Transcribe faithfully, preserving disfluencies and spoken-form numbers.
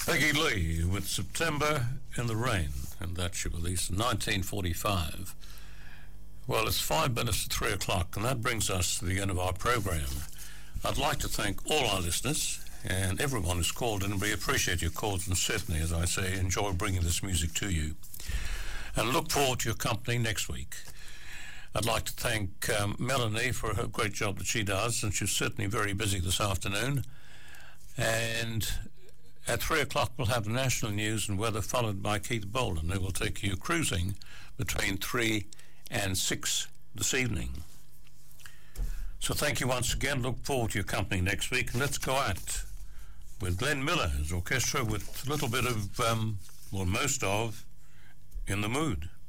Peggy Lee with September in the Rain, and that she released in nineteen forty-five. Well, it's five minutes to three o'clock, and that brings us to the end of our program. I'd like to thank all our listeners and everyone who's called in. We appreciate your calls and certainly, as I say, enjoy bringing this music to you. And look forward to your company next week. I'd like to thank um, Melanie for her great job that she does, and she's certainly very busy this afternoon. And at three o'clock, we'll have the national news and weather, followed by Keith Bolan, who will take you cruising between three and six this evening. So thank you once again. Look forward to your company next week. And let's go out with Glenn Miller's orchestra with a little bit of, um, well, most of, In the Mood.